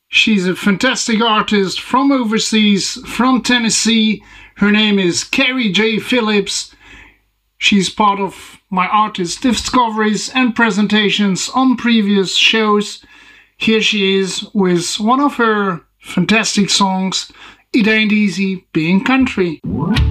She's a fantastic artist from overseas, from Tennessee. Her name is Carrie J. Phillips. She's part of my artist discoveries and presentations on previous shows. Here she is with one of her fantastic songs, It Ain't Easy Being Country.